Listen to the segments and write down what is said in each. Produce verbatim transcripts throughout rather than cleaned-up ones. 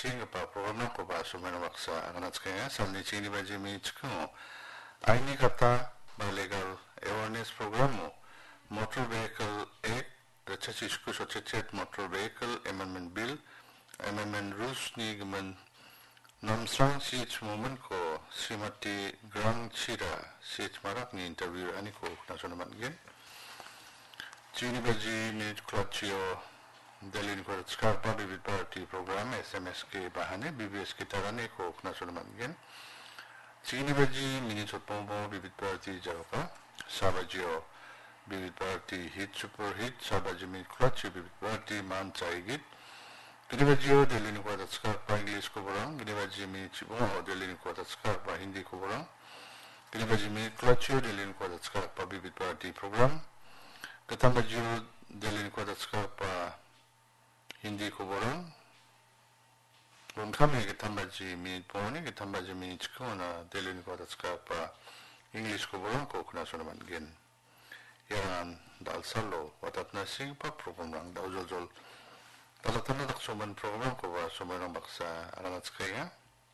sing pa program ko ba sumena baksa angat kaya salni chini ba jimi chko aini kata ba legal awareness program mo motor vehicle act rachachishku sochechet motor vehicle amendment bill amendment rules ni gaman namsang sich moment ko Srimati Grang Chira sich marak ni interview ani ko nasonaman gen chini ba jimi klachio Delhi को स्कार्पा विविध party programme SMS के बहाने बीबीएस की तरह ने को अपना सुनमन गेन चीनी बजी मिनी चोटपोंबो विविध पार्टी जगह साबाजियो विविध party hit super hit Sabaji mini clutch विविध पार्टी मान चाहिए गिनी बजियो दिल्ली को स्कार्पा इंग्लिश को बोला गिनी बजी मिनी चिबो दिल्ली को स्कार्पा हिंदी को बोला गिनी बजी मिनी क्लच दिल्ली को स्कार्पा विविध पार्टी प्रोग्राम कथा बजियो दिल्ली को स्कार्पा Hindi ko borang bon kami kitambaji minit poni kitambaji minit ko na delin ko tatska pa English ko borang ko kuna so naman gen yan dal salo watat na sing pa program lang daw jol jol talatan na takso man program ko ba so man baksa aranat kaya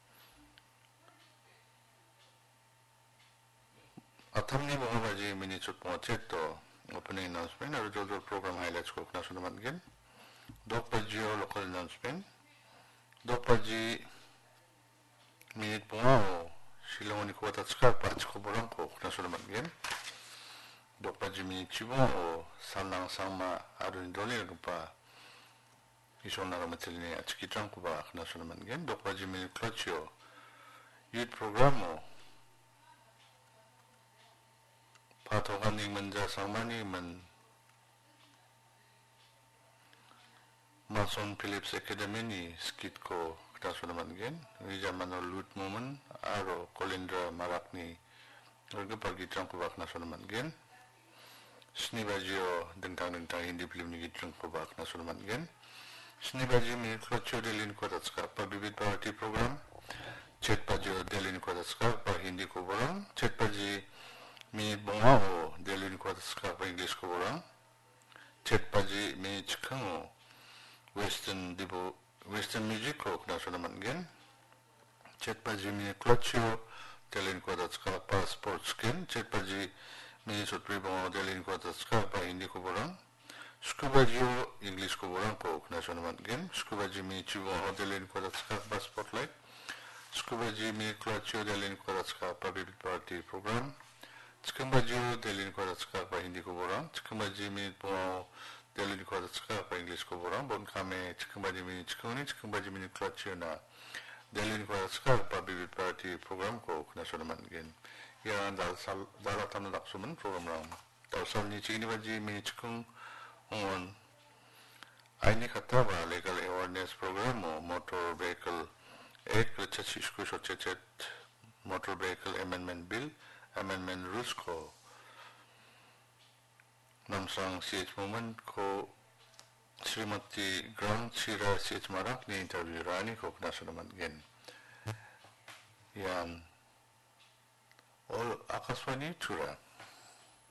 atam ni mo baji minit chut mo cheto opening announcement ar jol jol program highlights ko kuna so naman gen Dokpaji local announcement. Dokpaji minit pungo silong ni kuat atskar pa atsko borang ko kuna sulaman gen. Dokpaji minit chibo salang sama arun doli pa isong naramatil ni atskitang ko ba kuna sulaman gen. Dokpaji minit klachyo youth programo patokan ning manja samani man Mason Phillips Academy ni skit ko kita sudah mangen ni zaman loot moment aro kolindra marak ni orga pagi trang ko bak na sudah mangen sni bajio dentang dentang hindi film ni gitrang ko bak na sudah mangen sni bajio mi klocho delin ko tatska pa vivid party program chet bajio delin ko tatska pa hindi ko bolang chet baji mi bongao delin ko tatska pa english ko bolang chet baji mi chikang Western dibo Western music ko kuna so naman gen chet paji mi klotcho telin ko tatska pa sports skin chet paji mi sotri bo telin ko tatska pa hindi ko bolang scuba jo english ko bolang ko kuna so naman gen scuba ji mi chibo telin ko tatska pa spotlight scuba ji mi klotcho telin ko tatska pa vivid party program scuba jo telin ko tatska pa hindi ko bolang scuba ji mi bo Delhi ko tatska pa English ko borang bon kame chikambadi mini chikuni chikambadi mini klachyo na Delhi ko tatska pa vivid party program ko kuna so naman gen yan dal sal dala tanu daksuman program lang dal sal ni chikini baji mini chikung on aini kata ba legal awareness program mo motor vehicle act rachachishku sochechet motor vehicle amendment bill amendment rules ko namsang C H moment ko Srimati Grang Chira C H marak ni interview rani ko kuna so naman gen yan all akaswani chura